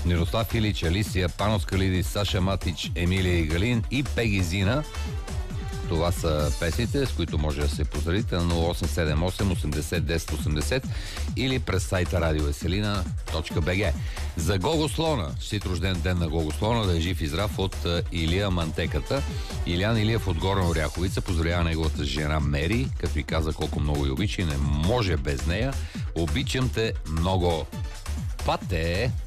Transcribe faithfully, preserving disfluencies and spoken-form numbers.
Мирослав Илич, Алисия, Панос Калидис, Саша Матич, Емилия и Галин и Пеги Зина. Това са песните, с които може да се поздравите на нула осем седем осем осемдесет десет осемдесет или през сайта радиовеселина точка би джи. За Гого Слона, честит рожден ден на Гого Слона, да е жив и здрав от Илия Мантеката. Илян Илиев от Горна Оряховица поздравява неговата жена Мери, като й каза колко много я обича и не може без нея. Обичам те много. Пате!